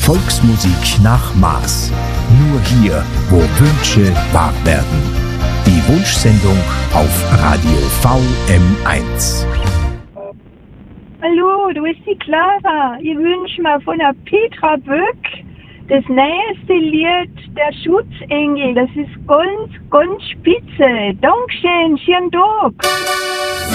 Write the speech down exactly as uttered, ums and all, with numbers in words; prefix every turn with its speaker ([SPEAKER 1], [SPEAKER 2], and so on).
[SPEAKER 1] Volksmusik nach Maß. Nur hier, wo Wünsche wahr werden. Die Wunschsendung auf Radio V M eins.
[SPEAKER 2] Hallo, du bist die Clara. Ich wünsche mir von der Petra Böck das nächste Lied, der Schutzengel. Das ist ganz, ganz spitze. Dankeschön, schönen Tag.